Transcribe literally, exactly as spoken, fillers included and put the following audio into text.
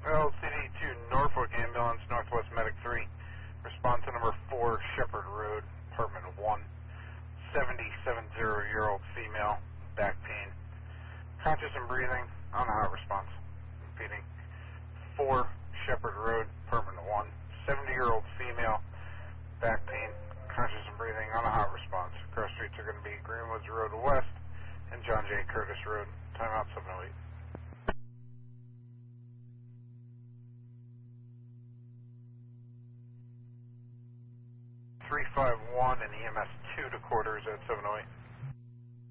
L C D two Norfolk Ambulance, Northwest Medic three. Response to number four, Shepherd Road, apartment one. seventy-seven-year-old female, back pain. Conscious and breathing, on a hot response. Repeating. four, Shepherd Road, apartment one. seventy-year-old female, back pain. Conscious and breathing, on a hot response. Cross streets are going to be Greenwoods Road West and John J. Curtis Road. Timeout seven oh eight. three five one and E M S two to quarters at seven oh eight.